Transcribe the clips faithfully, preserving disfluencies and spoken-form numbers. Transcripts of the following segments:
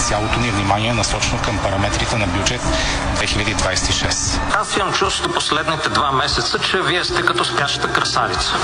цялото ни внимание е насочено към параметрите на бюджет две хиляди двадесет и шеста. Аз имам чувството последните два месеца, че вие сте като спяща красавица.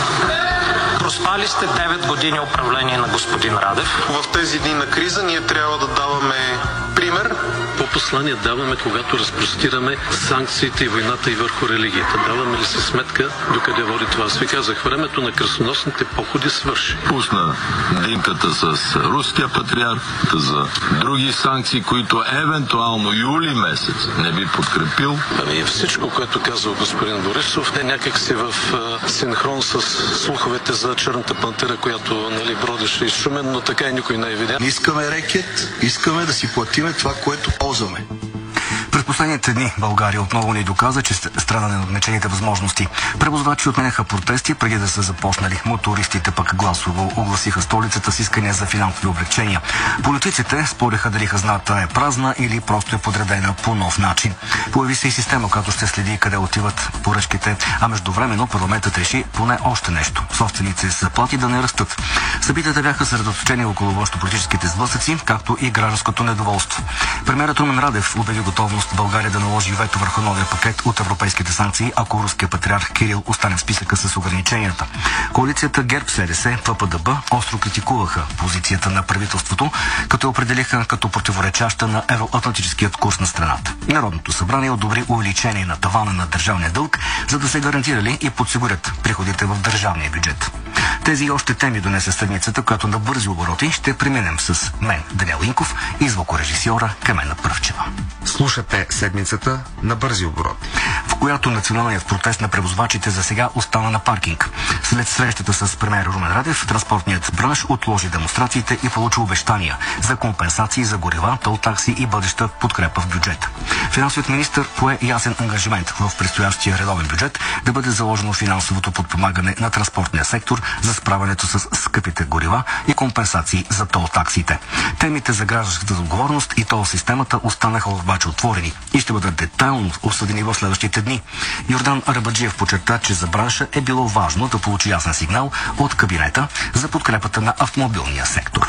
Проспали сте девет години управление на господин Радев. В тези дни на криза ние трябва да даваме пример. По послание даваме, когато разпростираме санкциите и войната и върху религията? Даваме ли си сметка докъде води това? Аз ви казах, времето на кръстоносните походи свърши. Пусна линката с руския патриарх за други санкции, които евентуално юли месец не би подкрепил. Ами всичко, което казва господин Борисов, е някак си в а, синхрон с слуховете за Черната пантера, която, нали, бродеше из Шумен, но така и никой не е видял. Не искаме рекет, искаме да си платиме това, което ползваме. През последните дни България отново ни доказа, че страда на ограничените възможности. Превозвачи отменяха протести преди да са започнали. Мотористите пък гласово огласиха столицата с искания за финансови облегчения. Политиците спориха дали хазната е празна или просто е подредена по нов начин. Появи се и система, която ще следи къде отиват поръчките, а междувременно парламентът реши поне още нещо. Собственици с заплати да не растат. Събитията бяха съсредоточени около външнополитическите сблъсъци, както и гражданското недоволство. Премиерът Румен Радев обяви готовност България да наложи вето върху новия пакет от европейските санкции, ако руският патриарх Кирил остане в списъка с ограниченията. Коалицията ГЕРБ-СДС, ППДБ остро критикуваха позицията на правителството, като я определиха като противоречаща на евроатлантическият курс на страната. Народното събрание одобри увеличение на тавана на държавния дълг, за да се гарантирали и подсигурят приходите в държавния бюджет. Тези и още теми донесе седмицата, която на бързи обороти ще преминем с мен, Даниел Инков, и звукорежисьора Камена Пръвчева. Слушате седмицата на бързи обороти, в която националният протест на превозвачите за сега остана на паркинг. След срещата с премиер Румен Радев, транспортният бранш отложи демонстрациите и получи обещания за компенсации за горива, тол такси и бъдеща подкрепа в бюджета. Финансовият министър пое ясен ангажимент в предстоящия редовен бюджет да бъде заложено финансовото подпомагане на транспортния сектор за справянето с скъпите горива и компенсации за тол таксите. Темите за гражданската отговорност и тол системата останаха обаче отворени и ще бъдат детайлно обсъдени в следващите дни. Йордан Арабаджиев подчерта, че за бранша е било важно да получи ясен сигнал от кабинета за подкрепата на автомобилния сектор.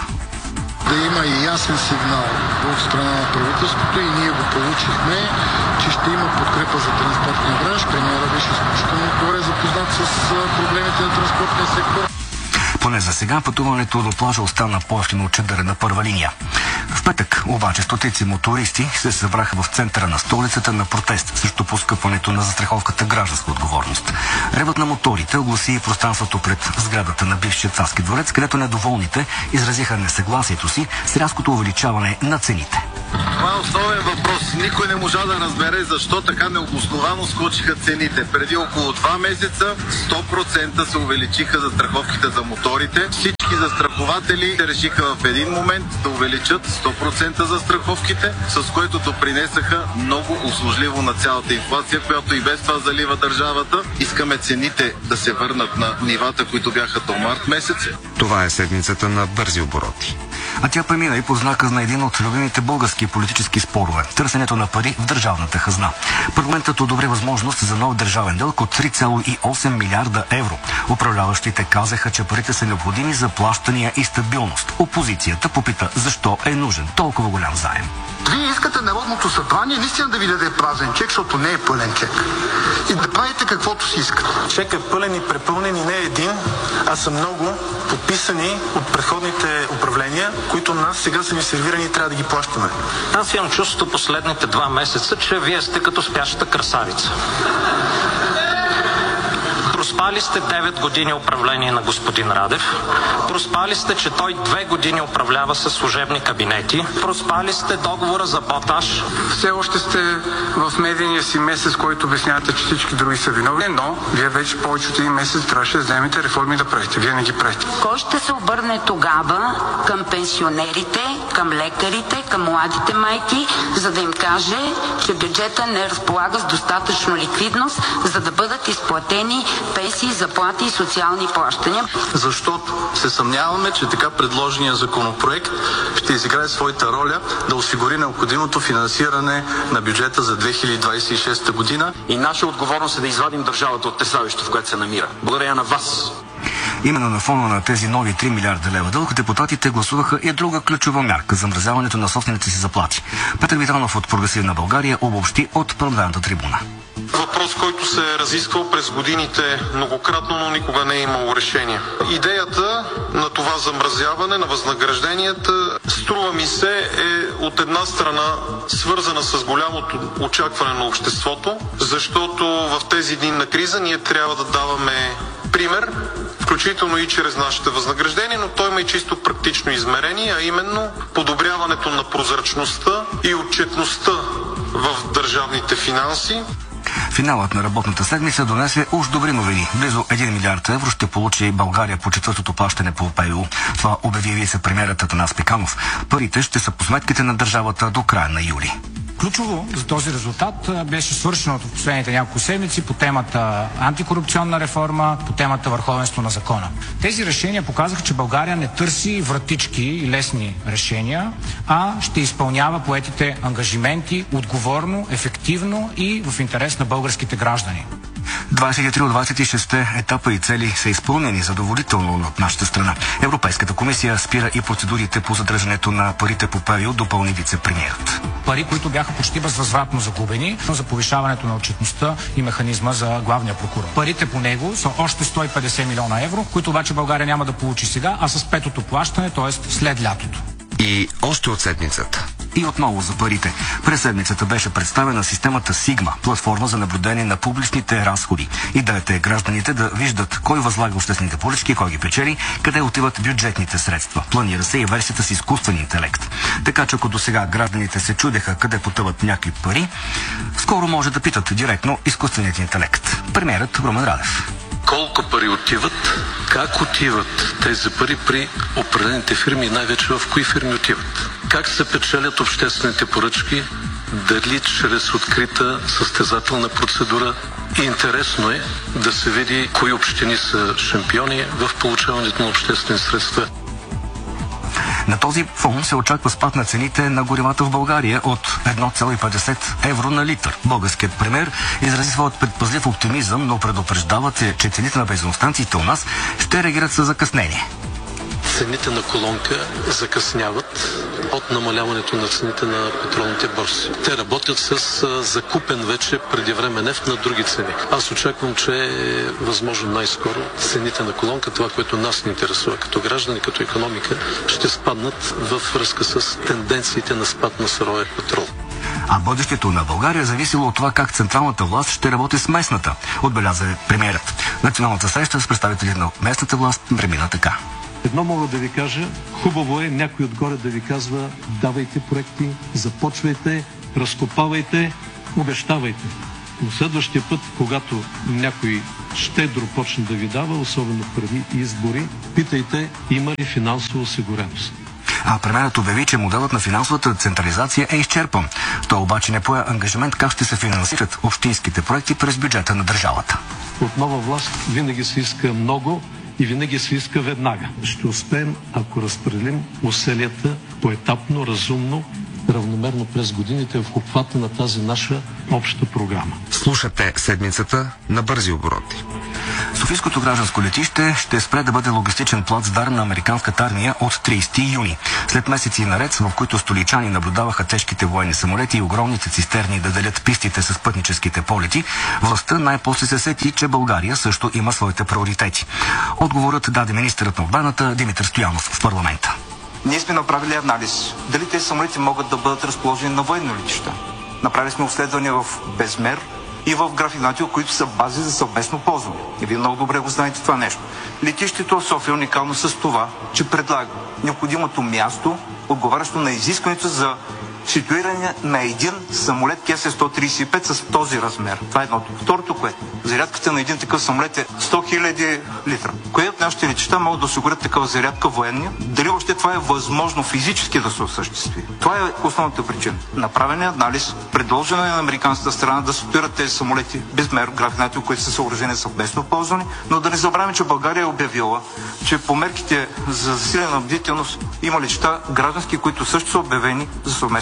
Да има и ясен сигнал от страна на правителството, и ние го получихме, че ще има подкрепа за транспортния бранш. Премиерът беше изключително добре запознат с проблемите на транспортния сектор. Поне за сега пътуването до плажа остана по-евтино от чадъра на първа линия. В петък обаче стотици мотористи се събраха в центъра на столицата на протест срещу поскъпването на застраховката гражданска отговорност. Ревът на моторите огласи и пространството пред сградата на бившия царски дворец, където недоволните изразиха несъгласието си с рязкото увеличаване на цените. Това е основен въпрос. Никой не можа да разбере защо така необосновано скочиха цените. Преди около два месеца сто процента се увеличиха застраховките за моторите. Всички застрахователи решиха в един момент да увеличат сто процента застраховките, с което допринесаха много услужливо на цялата инфлация, която и без това залива държавата. Искаме цените да се върнат на нивата, които бяха до март месец. Това е седмицата на бързи обороти. А тя премина и под знака на един от любимите български политически спорове – търсенето на пари в държавната хазна. Парламентът одобри възможност за нов държавен дълг от три цяло и осем милиарда евро. Управляващите казаха, че парите са необходими за плащания и стабилност. Опозицията попита защо е нужен толкова голям заем. Вие искате Народното събрание наистина да ви даде празен чек, защото не е пълен чек. И да правите каквото си искате. Чек е пълен и препълнен и не е един, а са много подписани от предходните управления, които нас сега са ни сервирани и трябва да ги плащаме. Аз имам чувството последните два месеца, че вие сте като спяща красавица. Проспали сте девет години управление на господин Радев. Проспали сте, че той две години управлява със служебни кабинети. Проспали сте договора за ботаж. Все още сте в медийния си месец, който обяснявате, че всички други са виновни, но вие вече повече от един месец трябваше да вземете реформи да правите. Вие не ги правите. Кой ще се обърне тогава към пенсионерите, към лекарите, към младите майки, за да им каже, че бюджета не разполага с достатъчно ликвидност, за да бъдат изплатени пенсии, заплати и социални плащания? Защото се съмняваме, че така предложения законопроект ще изиграе своята роля да осигури необходимото финансиране на бюджета за две хиляди двадесет и шеста година. И наша отговорност е да извадим държавата от тресавището, в което се намира. Благодаря на вас. Именно на фона на тези нови три милиарда лева дълг, депутатите гласуваха и друга ключова мярка – замразяването на собствените си заплати. Петър Витанов от Прогресивна България обобщи от парламентарната трибуна. Въпрос, който се е разисквал през годините многократно, но никога не е имало решение. Идеята на това замразяване на възнагражденията, струва ми се, е от една страна свързана с голямото очакване на обществото, защото в тези дни на криза ние трябва да даваме пример, включително и чрез нашите възнаграждения, но той има и чисто практично измерение, а именно подобряването на прозрачността и отчетността в държавните финанси. Финалът на работната седмица донесе уж добри новини. Близо един милиард евро ще получи България по четвъртото плащане по ПУ. Това обяви вице-премиерът Атанас Пеканов. Парите ще са по сметките на държавата до края на юли. Ключово за този резултат беше свършеното в последните няколко седмици по темата антикорупционна реформа, по темата върховенство на закона. Тези решения показаха, че България не търси вратички и лесни решения, а ще изпълнява поетите ангажименти отговорно, ефективно и в интерес на българските граждани. двадесет и три от двадесет и шест етапа и цели са изпълнени задоволително от нашата страна. Европейската комисия спира и процедурите по задържането на парите по ПУ, допълни вице-премиерът. Пари, които бяха почти безвъзвратно загубени за повишаването на отчетността и механизма за главния прокурор. Парите по него са още сто и петдесет милиона евро, които обаче България няма да получи сега, а с петото плащане, т.е. след лятото. И още от седмицата. И отново за парите. През седмицата беше представена системата Сигма, платформа за наблюдение на публичните разходи. Идеята е гражданите да виждат кой възлага обществените поръчки, кой ги печели, къде отиват бюджетните средства. Планира се и версията с изкуствен интелект. Така че ако до сега гражданите се чудеха къде потъват някакви пари, скоро може да питат директно изкуственият интелект. Премиерът Румен Радев. Колко пари отиват, как отиват тези пари при определените фирми и най-вече в кои фирми отиват. Как се печелят обществените поръчки, дали чрез открита състезателна процедура. Интересно е да се види кои общини са шампиони в получаването на обществени средства. На този фон се очаква спад на цените на горивата в България от едно цяло и петдесет евро на литър. Българският премиер изрази своят предпазлив оптимизъм, но предупреждават, че цените на бензиностанциите у нас ще реагират със закъснение. Цените на колонка закъсняват от намаляването на цените на петролните борси. Те работят с закупен вече преди време нефт на други цени. Аз очаквам, че е възможно най-скоро цените на колонка, това, което нас ни интересува като граждани, като икономика, ще спаднат във връзка с тенденциите на спад на суровия петрол. А бъдещето на България зависело от това как централната власт ще работи с местната, отбеляза премиерът. Националната среща с представители на местната власт премина така. Едно мога да ви кажа, хубаво е някой отгоре да ви казва: давайте проекти, започвайте, разкопавайте, обещавайте. Но следващия път, когато някой щедро почне да ви дава, особено преди избори, питайте има ли финансова осигуреност. А премиерът обяви, че моделът на финансовата централизация е изчерпан. Той обаче не пое ангажимент как ще се финансират общинските проекти през бюджета на държавата. От нова власт винаги се иска много и винаги се иска веднага. Ще успеем, ако разпределим усилията поетапно, разумно, равномерно през годините в обхвата на тази наша обща програма. Слушате седмицата на бързи обороти. Софийското гражданско летище ще спре да бъде логистичен плацдарм на американската армия от тридесети юни. След месеци наред, в които столичани наблюдаваха тежките военни самолети и огромните цистерни да делят пистите с пътническите полети, властта най-после се сети, че България също има своите приоритети. Отговорът даде министърът на отбраната Димитър Стоянов в парламента. Ние сме направили анализ дали тези самолети могат да бъдат разположени на военно летища. Направили сме обследвания в Безмер и в Граф Игнатиево, които са бази за съвместно ползване. И вие много добре го знаете това нещо. Летището в София е уникално с това, че предлага необходимото място, отговарящо на изискването за ситуиране на един самолет Ке Ес сто тридесет и пет с този размер. Това е едното. Второто, което зарядката на един такъв самолет е сто хиляди литра. Кои от нашите летища могат да осигурят такава зарядка военни? Дали въобще това е възможно физически да се осъществи? Това е основната причина. Направен е анализ, предложено е на американската страна да ситуират тези самолети Безмер, Граф Игнатиево, които са съоръжени съвместно ползвани, но да не забравяме, че България е обявила, че по мерките за засилена бдителност има летища граждански, които също са обявени за съвместно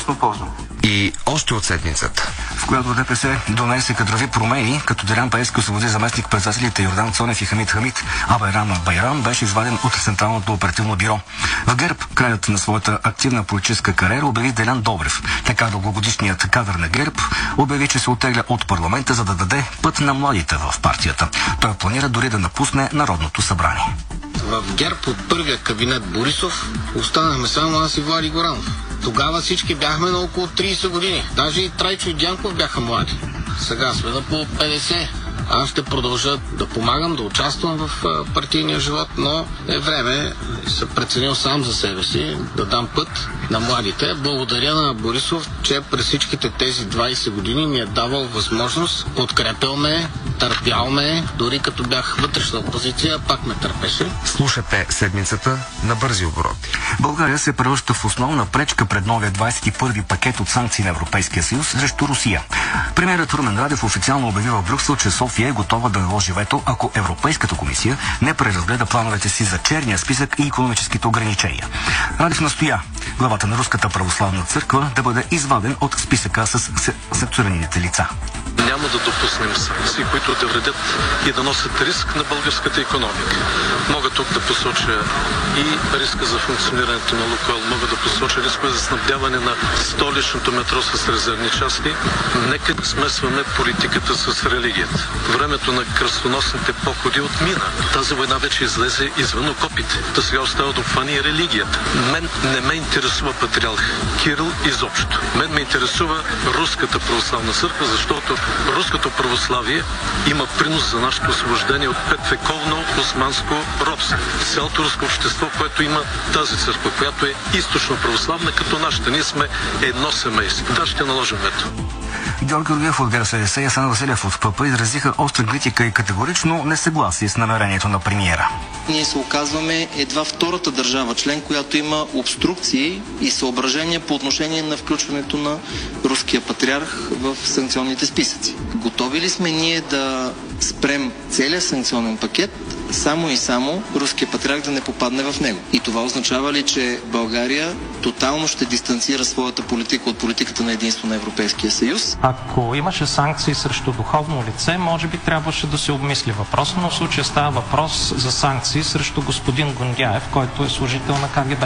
вътрешно ползване. И още от седмицата, в която ДПС донесе кадрови промени, като Делян Пеевски освободи заместник председателите Йордан Цонев и Хамид Хамид, а Байрам Байрам беше изваден от Централното оперативно бюро. В ГЕРБ краят на своята активна политическа кариера обяви Делян Добрев. Така дългогодишният кадър на ГЕРБ обяви, че се оттегля от парламента, за да даде път на младите в партията. Той планира дори да напусне Народното събрание. В ГЕРБ от първия кабинет Борисов останахме само аз и Влади Горанов. Тогава всички бяхме на около трийсет години. Даже и Трайчо и Дянков бяха млади. Сега сме на по петдесет. Аз ще продължа да помагам, да участвам в партийния живот, но е време, съм преценил сам за себе си, да дам път на младите. Благодаря на Борисов, че през всичките тези двайсет години ми е давал възможност, подкрепял ме, търпял ме, дори като бях вътрешна опозиция, пак ме търпеше. Слушате седмицата на бързи обороти. България се превръща в основна пречка пред новия двайсет и първи пакет от санкции на Европейския съюз срещу Русия. Премиерът Румен Радев официално обяви в Брюксел, че София е готова да наложи вето, ако Европейската комисия не преразгледа плановете си за черния списък и икономическите ограничения. Радев настоя главата на Руската православна църква да бъде изваден от списъка с санкционираните лица. Няма да допуснем санкции, които да вредят и да носят риск на българската икономика. Мога тук да посоча и риска за функционирането на Лукойл, мога да посоча риска за снабдяване на столичното метро с резервни части. Нека да смесваме политиката с религията. Времето на кръстоносните походи отмина. Тази война вече излезе извън окопите. Та сега остава да обхване и религията. Мен не ме интересува патриарх Кирил изобщо. Мен ме интересува Руската православна църква, защото руското православие има принос за нашето освобождение от петвековно османско робство. Цялото руско общество, което има тази църква, която е източно православна, като нашата. Ние сме едно семейство. Да, ще наложим вето. Георги Оргиев от ГРСДС и Асен Василев от ПП изразиха остра критика и категорично несъгласие с намерението на премиера. Ние се оказваме едва втората държава член, която има обструкции и съображения по отношение на включването на руския патриарх в санкционните списъци. Готови ли сме ние да спрем целият санкционен пакет, само и само руския патриарх да не попадне в него? И това означава ли, че България тотално ще дистанцира своята политика от политиката на единство на Европейския съюз? Ако имаше санкции срещу духовно лице, може би трябваше да се обмисли въпрос, но в случая става въпрос за санкции срещу господин Гундяев, който е служител на КГБ.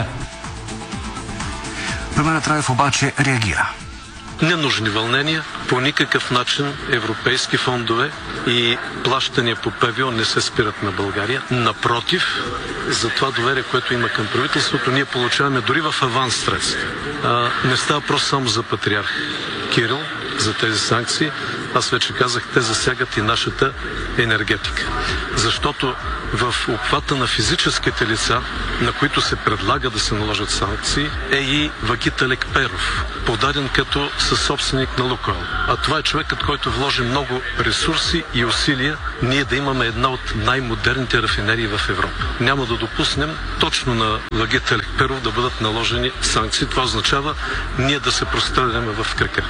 Премиерът Радев обаче реагира. Ненужни вълнения, по никакъв начин европейски фондове и плащания по ПВО не се спират на България. Напротив, за това доверие, което има към правителството, ние получаваме дори в аванс средства. А, не става просто само за патриарх Кирил, за тези санкции. Аз вече казах, те засягат и нашата енергетика. Защото в обхвата на физическите лица, на които се предлага да се наложат санкции, е и Вагита Лекперов, подаден като съсобственик на Лукойл. А това е човекът, който вложи много ресурси и усилия ние да имаме една от най-модерните рафинерии в Европа. Няма да допуснем точно на Вагита Лекперов да бъдат наложени санкции. Това означава ние да се простреляме в крака.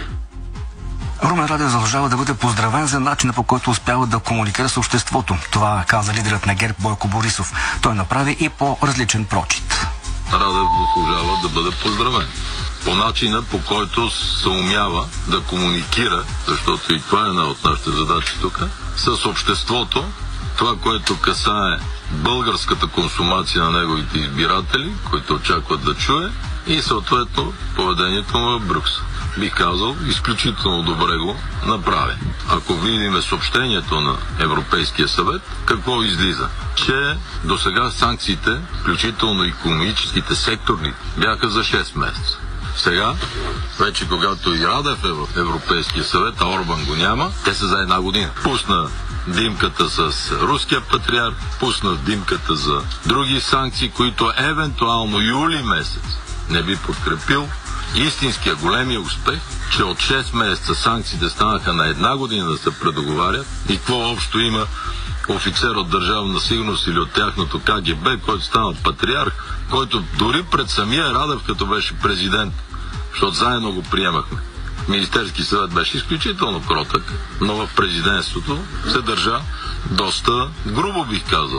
Румен Радев задължава да бъде поздравен за начина, по който успява да комуникира с обществото. Това каза лидерът на ГЕРБ Бойко Борисов. Той направи и по-различен прочит. Радев заслужава да бъде поздравен по начина, по който се умява да комуникира, защото и това е една от нашите задачи тук, с обществото, това, което касае българската консумация на неговите избиратели, които очакват да чуе, и съответно поведението му в Брюксел. Бих казал, изключително добре го направи. Ако видим съобщението на Европейския съвет, какво излиза? Че до сега санкциите, включително икономическите секторни, бяха за шест месеца. Сега, вече когато и Радев е в Европейския съвет, а Орбан го няма, те са за една година. Пусна димката с руския патриарх, пусна димката за други санкции, които евентуално юли месец не би подкрепил. Истинския големия успех, че от шест месеца санкциите станаха на една година да се предоговарят, и какво общо има офицер от Държавна сигурност или от тяхното КГБ, който стана патриарх, който дори пред самия Радев, като беше президент, защото заедно го приемахме. Министерски съвет беше изключително кротък, но в президентството се държа доста грубо, бих казал.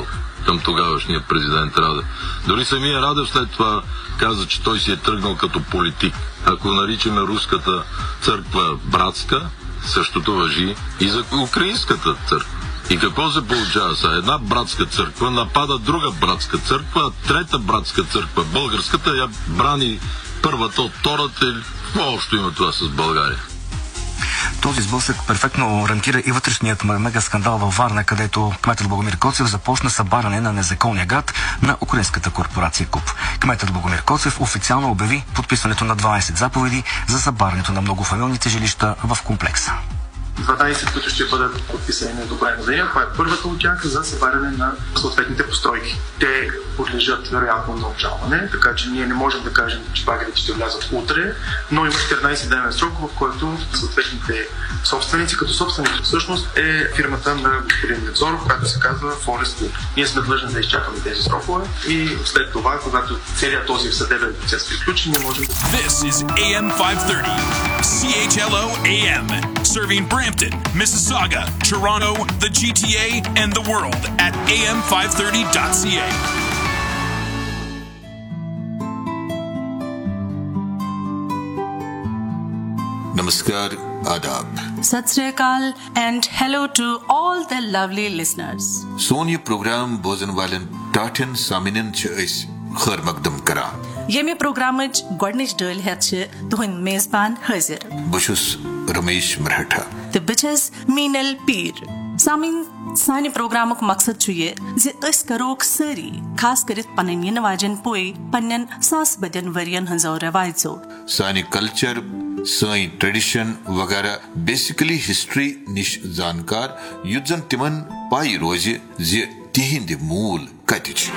към тогавашния президент Радев. Дори самия Радев след това каза, че той си е тръгнал като политик. Ако наричаме руската църква братска, същото важи и за украинската църква. И какво се получава сега? Една братска църква напада друга братска църква, а трета братска църква, българската, я брани първата от втората. Или какво общо има това с България? Този сблъсък перфектно ранкира и вътрешният мега скандал във Варна, където кметът Богомир Коцев започна събаряне на незаконния град на украинската корпорация КУП. Кметът Богомир Коцев официално обяви подписването на двадесет заповеди за събарянето на многофамилните жилища в комплекса. дванадесет, които ще бъдат подписани на добра новина. Това е първата от тях за събаряне на съответните постройки. Те подлежат вероятно на обжалване, така че ние не можем да кажем, че багерите ще влязат утре, но има четиринадесет дневен срок, в който съответните собственици, като собственик всъщност е фирмата на господин Недзоров, която се казва Forest Group. Ние сме длъжни да изчакаме тези срокове и след това, когато целият този съдебен процес приключи, ние можем да... This is A M five thirty, C H L O A M, serving Brampton, Mississauga, Toronto, the G T A, and the world at A M five thirty dot C A. Namaskar, Adab. Sat Sri Akal and hello to all the lovely listeners. सोन ये प्रोग्राम बोजन वालन टाटन सामिनन च इस खैर मकदम करा Yemi programaj Godnich Döl hetche tuhin mezban hazir. बशुस रमेश Maratha The bitches Minal Peer. Samin सानी प्रोग्रामक मकसद छु ये जे अस करोक सरी खास करित पनन यनवाजन पोई पन्नन सास बदन वरियन हंजो रवायजो सानी कल्चर साई ट्रेडिशन वगैरह बेसिकली हिस्ट्री निश जानकार युजन तिमन पाई रोज जे तिहिंद मूल कतिच